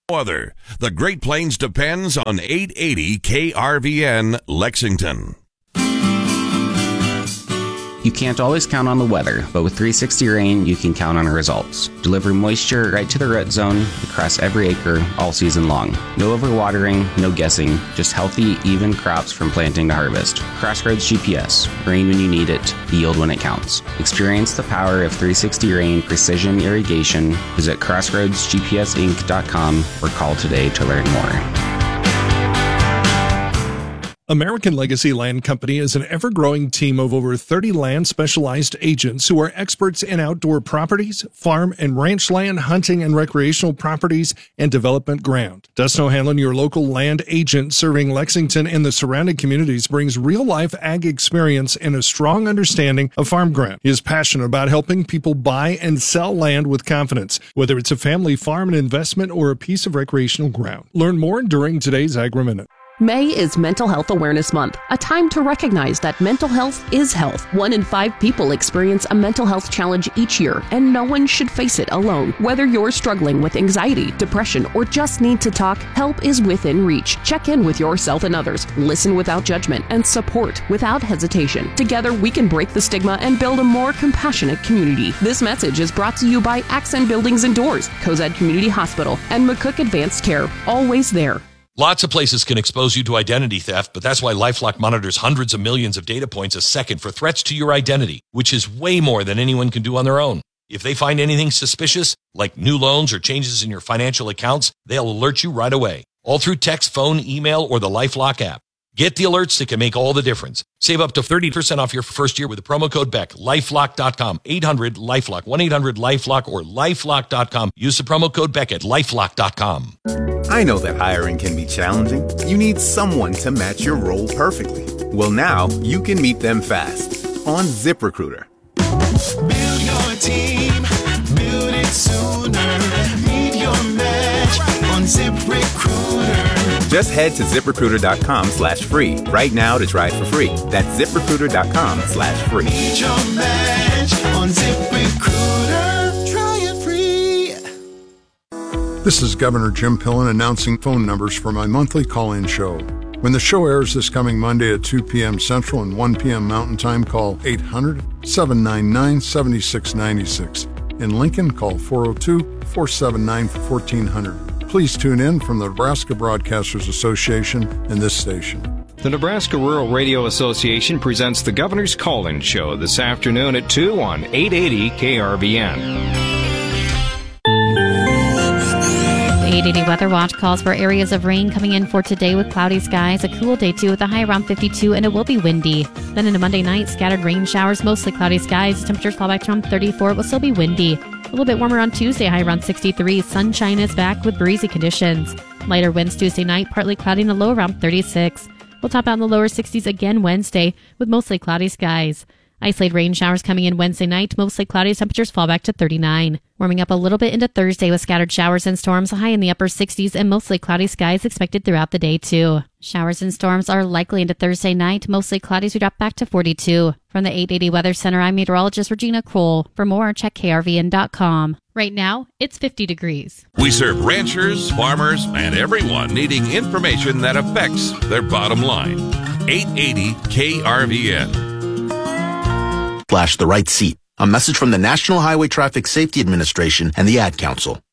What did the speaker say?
Other. The Great Plains depends on 880 KRVN Lexington. You can't always count on the weather, but with 360 Rain, you can count on results. Deliver moisture right to the root zone across every acre all season long. No overwatering, no guessing, just healthy, even crops from planting to harvest. Crossroads GPS. Rain when you need it, yield when it counts. Experience the power of 360 Rain Precision Irrigation. Visit crossroadsgpsinc.com or call today to learn more. American Legacy Land Company is an ever-growing team of over 30 land-specialized agents who are experts in outdoor properties, farm and ranch land, hunting and recreational properties, and development ground. Dustin O'Hanlon, your local land agent serving Lexington and the surrounding communities, brings real-life ag experience and a strong understanding of farm ground. He is passionate about helping people buy and sell land with confidence, whether it's a family farm, an investment, or a piece of recreational ground. Learn more during today's Agri-Minute. May is Mental Health Awareness Month, a time to recognize that mental health is health. 1 in 5 people experience a mental health challenge each year, and no one should face it alone. Whether you're struggling with anxiety, depression, or just need to talk, help is within reach. Check in with yourself and others, listen without judgment, and support without hesitation. Together, we can break the stigma and build a more compassionate community. This message is brought to you by Accent Buildings and Doors, Cozad Community Hospital, and McCook Advanced Care. Always there. Lots of places can expose you to identity theft, but that's why LifeLock monitors hundreds of millions of data points a second for threats to your identity, which is way more than anyone can do on their own. If they find anything suspicious, like new loans or changes in your financial accounts, they'll alert you right away, all through text, phone, email, or the LifeLock app. Get the alerts that can make all the difference. Save up to 30% off your first year with the promo code BECK. LifeLock.com, 800-LifeLock, 1-800-LifeLock, or LifeLock.com. Use the promo code BECK at LifeLock.com. I know that hiring can be challenging. You need someone to match your role perfectly. Well, now you can meet them fast on ZipRecruiter. Build your team, build it sooner. Meet your match on ZipRecruiter. Just head to ZipRecruiter.com/free right now to try it for free. That's ZipRecruiter.com/free. Meet your match on ZipRecruiter. Try it free. This is Governor Jim Pillen announcing phone numbers for my monthly call-in show. When the show airs this coming Monday at 2 p.m. Central and 1 p.m. Mountain Time, call 800-799-7696. In Lincoln, call 402-479-1400. Please tune in from the Nebraska Broadcasters Association and this station. The Nebraska Rural Radio Association presents the Governor's Call-In Show this afternoon at 2 on 880 KRVN. The 880 Weather Watch calls for areas of rain coming in for today with cloudy skies, a cool day too with a high around 52, and it will be windy. Then into Monday night, scattered rain showers, mostly cloudy skies. Temperatures fall back to around 34. It will still be windy. A little bit warmer on Tuesday, high around 63. Sunshine is back with breezy conditions. Lighter winds Tuesday night, partly cloudy and a low around 36. We'll top out in the lower 60s again Wednesday with mostly cloudy skies. Isolated rain showers coming in Wednesday night, mostly cloudy. Temperatures fall back to 39. Warming up a little bit into Thursday with scattered showers and storms, high in the upper 60s and mostly cloudy skies expected throughout the day too. Showers and storms are likely into Thursday night, mostly cloudy as we drop back to 42. From the 880 Weather Center, I'm meteorologist Regina Kroll. For more, check krvn.com. Right now, it's 50 degrees. We serve ranchers, farmers, and everyone needing information that affects their bottom line. 880 KRVN. Flash the right seat. A message from the National Highway Traffic Safety Administration and the Ad Council.